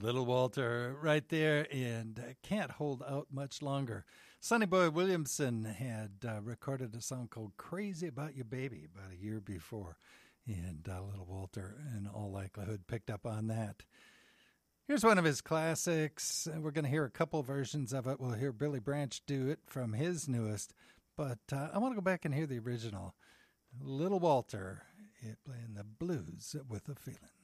Little Walter right there, and can't hold out much longer. Sonny Boy Williamson had recorded a song called Crazy About You Baby about a year before, and Little Walter in all likelihood picked up on that. Here's one of his classics. We're going to hear a couple versions of it. We'll hear Billy Branch do it from his newest, but I want to go back and hear the original. Little Walter playing the blues with a feeling.